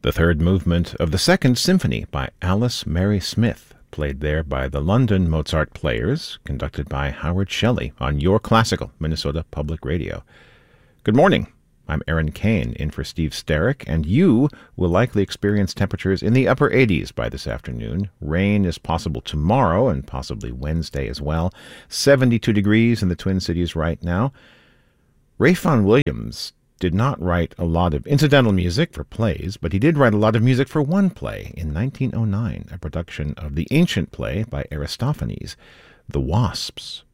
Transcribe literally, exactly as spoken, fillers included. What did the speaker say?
The third movement of the Second Symphony by Alice Mary Smith, played there by the London Mozart Players, conducted by Howard Shelley on Your Classical, Minnesota Public Radio. Good morning. I'm Aaron Kane, in for Steve Sterrick, and you will likely experience temperatures in the upper eighties by this afternoon. Rain is possible tomorrow and possibly Wednesday as well. seventy-two degrees in the Twin Cities right now. Ralph Vaughan Williams did not write a lot of incidental music for plays, but he did write a lot of music for one play in nineteen oh nine, a production of the ancient play by Aristophanes, The Wasps.